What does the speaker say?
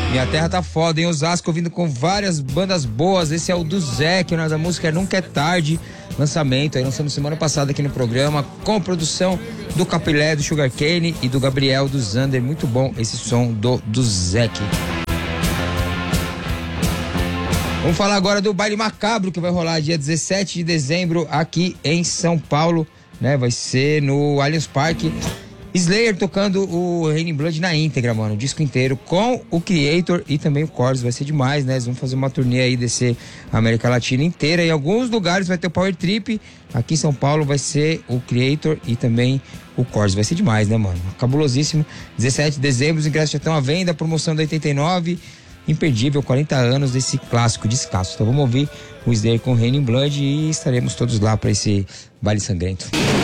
Minha terra tá foda, em Osasco, vindo com várias bandas boas. Esse é o do Zé, que a música Nunca é Tarde. Lançamento, aí lançamos semana passada aqui no programa, com produção do Capilé, do Sugarcane e do Gabriel, do Zander. Muito bom esse som do Zé. Vamos falar agora do Baile Macabro, que vai rolar dia 17 de dezembro aqui em São Paulo, né? Vai ser no Allianz Parque. Slayer tocando o Raining Blood na íntegra, mano, o disco inteiro, com o Creator e também o Chorus. Vai ser demais, né? Eles vão fazer uma turnê aí, descer a América Latina inteira. Em alguns lugares vai ter o Power Trip. Aqui em São Paulo vai ser o Creator e também o Chorus. Vai ser demais, né, mano? Cabulosíssimo. 17 de dezembro, os ingressos já estão à venda, promoção da 89. Imperdível, 40 anos desse clássico descasso. Então vamos ouvir o Slayer com o Raining Blood e estaremos todos lá para esse baile sangrento.